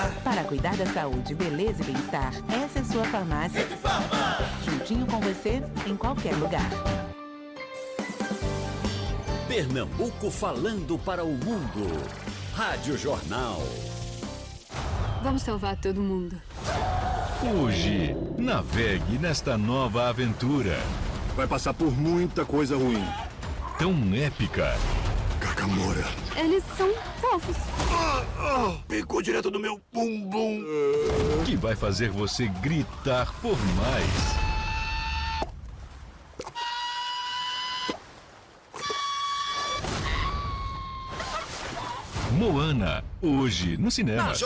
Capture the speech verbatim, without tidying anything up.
Para cuidar da saúde, beleza e bem-estar, essa é sua farmácia. Rede Farma. Juntinho com você, em qualquer lugar. Pernambuco falando para o mundo. Rádio Jornal. Vamos salvar todo mundo. Hoje, navegue nesta nova aventura. Vai passar por muita coisa ruim. Tão épica. Kakamora. Eles são fofos. Ah, ah, picou direto no meu bumbum. Que vai fazer você gritar por mais. Moana, hoje no cinema.